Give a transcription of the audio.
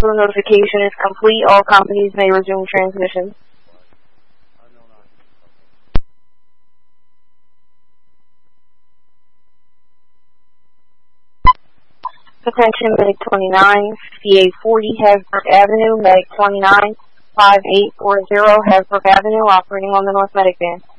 hospital notification is complete. All companies may resume transmission. Attention, Medic 29, CA 40, Hasbrook Avenue, Medic 29, 5840, Hasbrook Avenue, operating on the North Medic Van.